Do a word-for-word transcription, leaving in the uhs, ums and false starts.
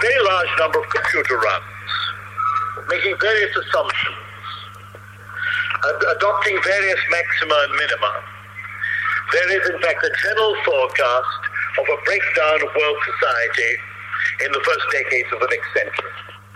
very large number of computer runs, making various assumptions, ad- adopting various maxima and minima. There is, in fact, a general forecast of a breakdown of world society in the first decades of the next century.